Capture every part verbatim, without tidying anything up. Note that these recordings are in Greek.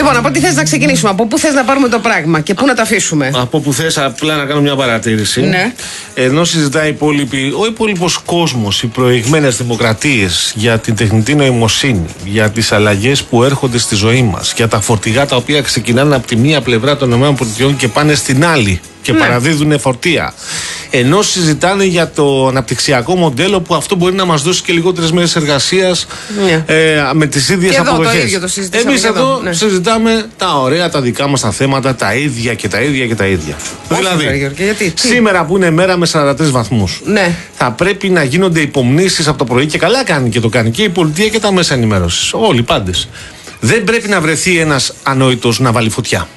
Λοιπόν, από τι θες να ξεκινήσουμε, από πού θες να πάρουμε το πράγμα και πού να το αφήσουμε? Από πού θες απλά να κάνω μια παρατήρηση. Ναι. Ενώ συζητάει η υπόλοιπη, ο υπόλοιπος κόσμος, οι προηγμένες δημοκρατίες για την τεχνητή νοημοσύνη, για τις αλλαγές που έρχονται στη ζωή μας, για τα φορτηγά τα οποία ξεκινάνε από τη μία πλευρά των ΗΠΑ και πάνε στην άλλη και ναι. παραδίδουν φορτία. Ενώ συζητάνε για το αναπτυξιακό μοντέλο που αυτό μπορεί να μας δώσει και λιγότερες μέρες εργασίας ναι. ε, με τις ίδιες αποδοχές. Εμείς εδώ ναι. συζητάμε τα ωραία, τα δικά μας τα θέματα, τα ίδια και τα ίδια και τα ίδια. Όχι, δηλαδή, Γιώργη, γιατί, σήμερα που είναι μέρα με σαράντα τρεις βαθμούς, ναι. θα πρέπει να γίνονται υπομνήσεις από το πρωί και καλά κάνει και το κάνει και η πολιτεία και τα μέσα ενημέρωσης. Όλοι πάντες. Δεν πρέπει να βρεθεί ένας ανόητος να βάλει φωτιά.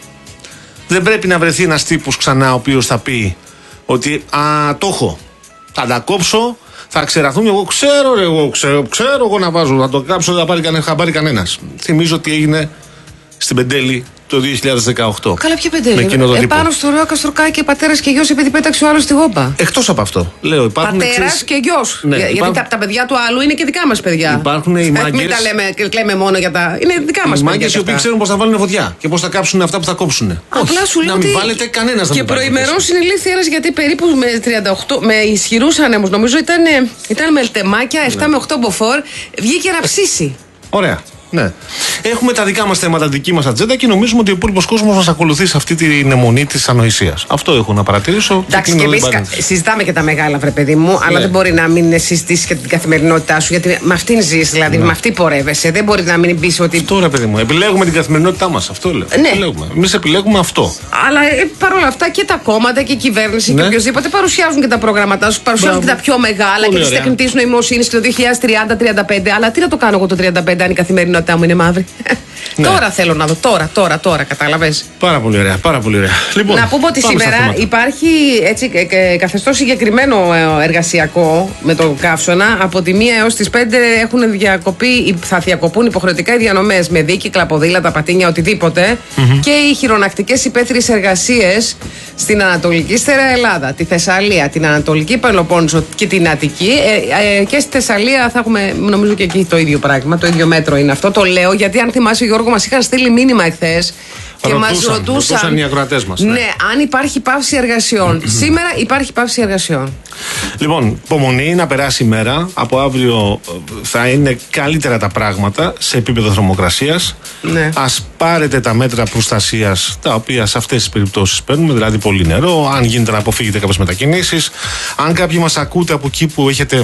Δεν πρέπει να βρεθεί ένας τύπος ξανά ο οποίος θα πει ότι α, το έχω, θα τα κόψω, θα ξεραθούν. Εγώ ξέρω, ρε, εγώ ξέρω, ξέρω εγώ να βάζω, θα το κάψω, δεν θα πάρει κανένα, θα πάρει κανένας. Θυμίζω ότι έγινε στην Πεντέλη το δύο χιλιάδες δεκαοκτώ. Καλά, ποια Πεντέλη? Επάνω στο Ρέο Καστροκάκη, πατέρας και γιος, επειδή πέταξε ο άλλος στη γόπα. Εκτός από αυτό, λέω, υπάρχουν. Πατέρας εξής... και γιος. Ναι, γιατί υπάρχουν... τα, τα παιδιά του άλλου είναι και δικά μας παιδιά. Υπάρχουν οι μάγκες. Μην τα λέμε, λέμε μόνο για τα. Είναι δικά μας οι παιδιά. Οι μάγκες οι οποίοι ξέρουν πώς θα βάλουν φωτιά και πώς θα κάψουν αυτά που θα κόψουν. Απλά σου λέω. Να μην βάλετε κανένα να και προημερός είναι ηλίθιοι ένας, γιατί περίπου με τριάντα οκτώ, με ισχυρούς ανέμους, νομίζω ήταν, ήταν με ελτεμάκια επτά με οκτώ μποφόρ, βγήκε να ψήσει. Ωραία. Ναι. Έχουμε τα δικά μας θέματα, δική μας ατζέντα και νομίζουμε ότι ο υπόλοιπος κόσμος μας ακολουθεί σε αυτή την αιμονή της ανοησίας. Αυτό έχω να παρατηρήσω. Εντάξει, και εμείς συζητάμε και τα μεγάλα, βρε παιδί μου, αλλά ναι. δεν μπορεί να μην συζητήσεις και την καθημερινότητά σου, γιατί με αυτήν ζεις, δηλαδή ναι. με αυτή πορεύεσαι. Δεν μπορεί να μην πεις ότι. Αυτό, ρε παιδί μου, επιλέγουμε την καθημερινότητά μας. Αυτό λέω. Ναι. Εμείς επιλέγουμε αυτό. Αλλά ε, παρόλα αυτά και τα κόμματα και η κυβέρνηση ναι. και οποιοδήποτε παρουσιάζουν και τα προγράμματά σου, παρουσιάζουν Μπράβο. και τα πιο μεγάλα Πολύ και τη τεχνητή νοημοσύνη το δύο χιλιάδες τριάντα τριάντα πέντε. Αλλά τι να το κάνω εγώ το τριάντα πέντε αν η καθημερινότητά μου είναι μαύρη. Ναι. Τώρα θέλω να δω, τώρα, τώρα, τώρα, κατάλαβες. Πάρα πολύ ωραία, πάρα πολύ ωραία. Λοιπόν, να πούμε ότι σήμερα υπάρχει έτσι καθεστώς συγκεκριμένο εργασιακό με τον καύσωνα. Από τη μία έως τις πέντε έχουν διακοπεί, θα διακοπούν υποχρεωτικά οι διανομές με δίκυκλα, ποδήλατα, πατίνια, οτιδήποτε. Mm-hmm. Και οι χειρονακτικές υπαίθριες εργασίες στην Ανατολική Στερεά Ελλάδα, τη Θεσσαλία, την Ανατολική Πελοπόννησο και την Αττική. Ε, ε, και στη Θεσσαλία θα έχουμε, νομίζω και εκεί το ίδιο πράγμα, το ίδιο μέτρο είναι αυτό. Το λέω γιατί αν θυμάσαι, Γιώργο, μας είχαν στείλει μήνυμα εχθές και μας ρωτούσαν, ρωτούσαν οι ακροατές μας. Ναι, ναι αν υπάρχει πάυση εργασιών. Σήμερα υπάρχει πάυση εργασιών. Λοιπόν, υπομονή να περάσει η μέρα. Από αύριο θα είναι καλύτερα τα πράγματα σε επίπεδο θερμοκρασίας. Ναι. Ας πάρετε τα μέτρα προστασίας τα οποία σε αυτές τις περιπτώσεις παίρνουμε, δηλαδή πολύ νερό, αν γίνεται να αποφύγετε κάποιες μετακινήσεις. Αν κάποιοι μας ακούτε από εκεί που έχετε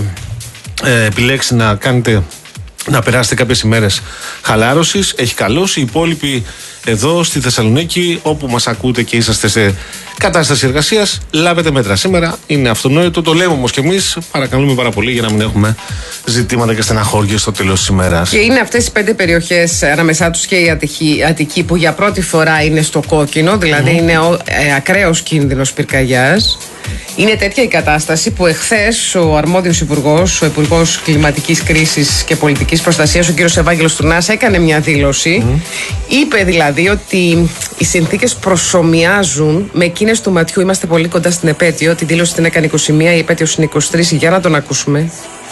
ε, επιλέξει να κάνετε, να περάσετε κάποιες ημέρες χαλάρωσης, έχει καλώσει. Οι υπόλοιποι εδώ στη Θεσσαλονίκη, όπου μας ακούτε και είσαστε σε κατάσταση εργασίας, λάβετε μέτρα. Σήμερα είναι αυτονόητο, το λέμε όμως και εμείς. Παρακαλούμε πάρα πολύ για να μην έχουμε ζητήματα και στεναχώριες στο τέλος της ημέρας. Και είναι αυτές οι πέντε περιοχές, ανάμεσά τους και η Αττική, Αττική, που για πρώτη φορά είναι στο κόκκινο, δηλαδή mm. είναι ο, ε, ακραίος κίνδυνος πυρκαγιάς. Είναι τέτοια η κατάσταση που εχθές ο αρμόδιος υπουργός, ο Υπουργός Κλιματικής Κρίσης και Πολιτικής Προστασίας, ο κύριος Ευάγγελος Τουρνάς, έκανε μια δήλωση. Mm. Είπε δηλαδή ότι οι συνθήκες προσομοιάζουν με εκείνες του ματιού. Είμαστε πολύ κοντά στην επέτειο. Τη δήλωση την έκανε είκοσι μία, η επέτειος είναι είκοσι τρεις. Για να τον ακούσουμε.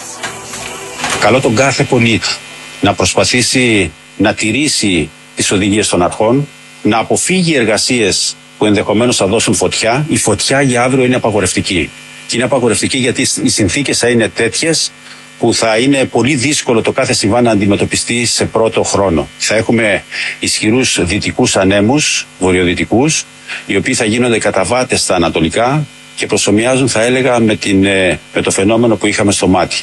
Καλώ τον κάθε πολίτη να προσπαθήσει να τηρήσει τις οδηγίες των αρχών, να αποφύγει εργασίες που ενδεχομένως θα δώσουν φωτιά. Η φωτιά για αύριο είναι απαγορευτική. Και είναι απαγορευτική γιατί οι συνθήκες θα είναι τέτοιες που θα είναι πολύ δύσκολο το κάθε συμβάν να αντιμετωπιστεί σε πρώτο χρόνο. Θα έχουμε ισχυρούς δυτικούς ανέμους, βορειοδυτικούς, οι οποίοι θα γίνονται καταβάτες στα ανατολικά και προσομοιάζουν, θα έλεγα, με, την, με το φαινόμενο που είχαμε στο μάτι.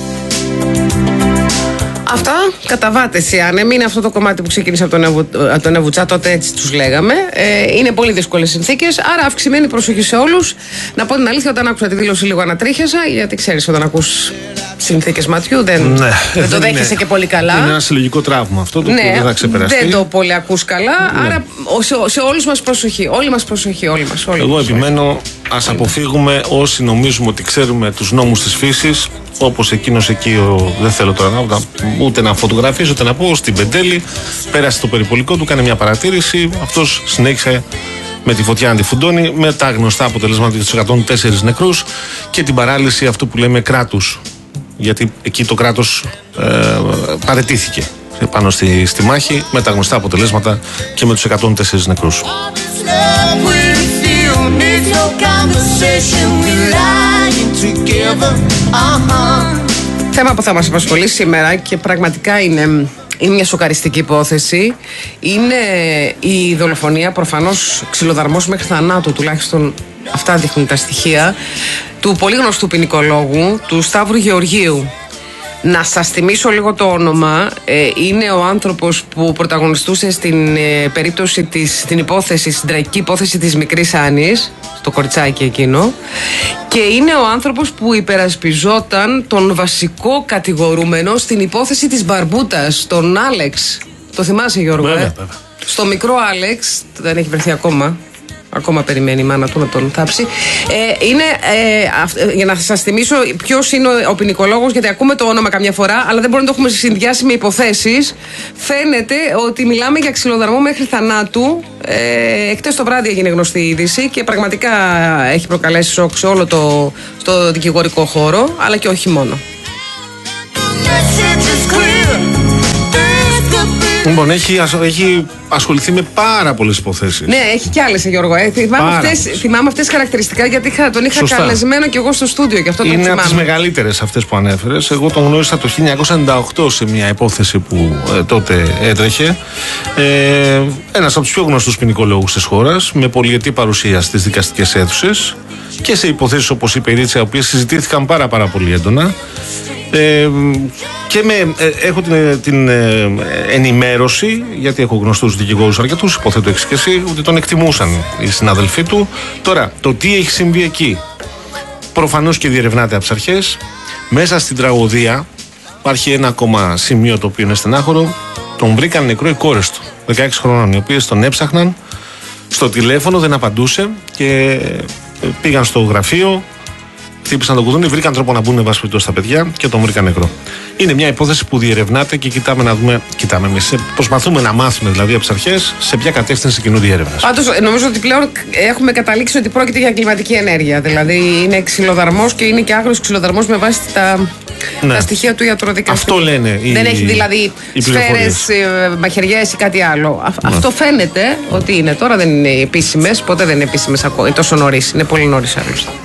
Αυτά, καταβάτες οι άνεμοι, είναι αυτό το κομμάτι που ξεκίνησε από τον, Ευου, από τον Εβουτσά, τότε έτσι τους λέγαμε. Ε, είναι πολύ δύσκολες συνθήκες, άρα αυξημένη προσοχή σε όλους. Να πω την αλήθεια, όταν άκουσα τη δήλωση λίγο ανατρίχιασα, γιατί ξέρεις, όταν ακούς συνθήκες ματιού δεν, ναι, δεν το δέχεσαι είναι, και πολύ καλά. Είναι ένα συλλογικό τραύμα αυτό το ναι, οποίο δεν θα ξεπεραστεί. Δεν το πολύ ακούς καλά, ναι. άρα σε, σε όλους μας προσοχή. Όλοι μας προσοχή, όλοι μας. Όλοι Εγώ μας, επιμένω, ας αποφύγουμε όσοι νομίζουμε ότι ξέρουμε τους νόμους της φύσης, όπως εκείνος εκεί, ο, δεν θέλω τώρα να, ούτε να φωτογραφίσω, ούτε να πω, στην Πεντέλη, πέρασε το περιπολικό του, κάνει μια παρατήρηση, αυτός συνέχισε με τη φωτιά αντιφουντώνει, με τα γνωστά αποτελέσματα για τους εκατόν τέσσερις νεκρούς και την παράλυση αυτού που λέμε κράτους. Γιατί εκεί το κράτος ε, παραιτήθηκε. πάνω στη, στη μάχη, με τα γνωστά αποτελέσματα και με τους εκατόν τέσσερις νεκρούς. Θέμα που θα μας απασχολεί σήμερα και πραγματικά είναι, είναι μια σοκαριστική υπόθεση. Είναι η δολοφονία, προφανώς ξυλοδαρμός μέχρι θανάτου, τουλάχιστον αυτά δείχνουν τα στοιχεία, του πολύ γνωστού ποινικολόγου, του Σταύρου Γεωργίου. Να σας θυμίσω λίγο το όνομα. Ε, είναι ο άνθρωπος που πρωταγωνιστούσε στην ε, περίπτωση της, στην υπόθεση, στην τραγική υπόθεση της μικρής Άννης, στο κοριτσάκι εκείνο. Και είναι ο άνθρωπος που υπερασπιζόταν τον βασικό κατηγορούμενο στην υπόθεση της Μπαρμπούτας, τον Άλεξ. Το θυμάσαι, Γιώργο? Βέβαια, ε? βέβαια. Στο μικρό Άλεξ, δεν έχει βρεθεί ακόμα. Ακόμα περιμένει η μάνα του να τον θάψει. Ε, είναι, ε, για να σας θυμίσω ποιος είναι ο, ο ποινικολόγος, γιατί ακούμε το όνομα καμιά φορά, αλλά δεν μπορούμε να το έχουμε συνδυάσει με υποθέσεις. Φαίνεται ότι μιλάμε για ξυλοδαρμό μέχρι θανάτου. Ε, Εχθές το βράδυ έγινε γνωστή η είδηση και πραγματικά έχει προκαλέσει σοκ σε όλο το στο δικηγορικό χώρο, αλλά και όχι μόνο. Λοιπόν, έχει, έχει ασχοληθεί με πάρα πολλές υποθέσεις. Ναι, έχει κι άλλες, Γιώργο. Ε, θυμάμαι, αυτές, θυμάμαι αυτές χαρακτηριστικά, γιατί είχα, τον είχα Σωστά. καλεσμένο κι εγώ στο στούντιο. Και αυτό είναι από τις μεγαλύτερες αυτές που ανέφερες. Εγώ τον γνώρισα το χίλια εννιακόσια ενενήντα οκτώ σε μια υπόθεση που ε, τότε έτρεχε. Ε, ένας από τους πιο γνωστούς ποινικολόγους της χώρας, με πολυετή παρουσία στις δικαστικές αίθουσες και σε υποθέσεις όπως η Περίτσια, οι οποίες συζητήθηκαν πάρα, πάρα πολύ έντονα. Ε, και με, ε, έχω την, την ε, ενημέρωση, γιατί έχω γνωστούς δικηγόρους αρκετούς, υποθέτω έχεις και εσύ, ότι τον εκτιμούσαν οι συναδελφοί του. Τώρα, το τι έχει συμβεί εκεί, προφανώς και διερευνάται από τις αρχές. Μέσα στην τραγωδία υπάρχει ένα ακόμα σημείο το οποίο είναι στενάχωρο. Τον βρήκαν νεκρό οι κόρες του, δεκαέξι χρονών, οι οποίες τον έψαχναν στο τηλέφωνο, δεν απαντούσε και πήγαν στο γραφείο. Χτύπησαν το κουδούνι, βρήκαν τρόπο να μπουν βάση στα παιδιά και τον βρήκαν νεκρό. Είναι μια υπόθεση που διερευνάται και κοιτάμε να δούμε. Κοιτάμε εμείς. Προσπαθούμε να μάθουμε δηλαδή από τις αρχές σε ποια κατεύθυνση κινούνται οι έρευνες. Πάντως, νομίζω ότι πλέον έχουμε καταλήξει ότι πρόκειται για κλιματική ενέργεια. Δηλαδή, είναι ξυλοδαρμός και είναι και άγριος ξυλοδαρμός με βάση τα, ναι. τα στοιχεία του ιατροδικαστικού. Αυτό λένε. Οι, Δεν έχει δηλαδή σφαίρες, μαχαιριές ή κάτι άλλο. Ναι. Αυτό φαίνεται ότι είναι. Τώρα δεν είναι επίσημες, ποτέ δεν είναι επίσημες ακόμα. Τόσο νωρίς. Είναι πολύ νωρίς άλλωστε.